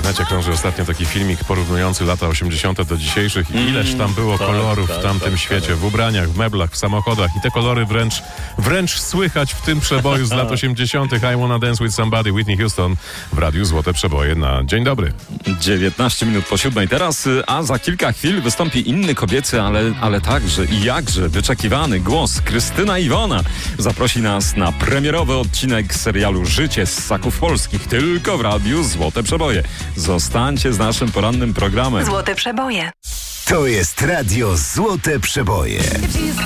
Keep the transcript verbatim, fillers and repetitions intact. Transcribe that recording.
internecie krąży ostatnio taki filmik porównujący lata osiemdziesiąte do dzisiejszych i ileż tam było tak, kolorów tak, w tamtym tak, świecie, tak. w ubraniach, w meblach, w samochodach i te kolory wręcz, wręcz słychać w tym przeboju z lat osiemdziesiątych. I Wanna Dance With Somebody, Whitney Houston w Radiu Złote Przeboje na Dzień Dobry. dziewiętnaście minut po siódmej teraz, a za kilka chwil wystąpi inny kobiecy, ale, ale także i jakże wyczekiwany głos. Krystyna Iwona zaprosi nas na premierowy odcinek serialu Życie z Ssaków Polskich, tylko w Radiu Złote Przeboje. Zostańcie z naszym porannym programem. Złote Przeboje. To jest Radio Złote Przeboje.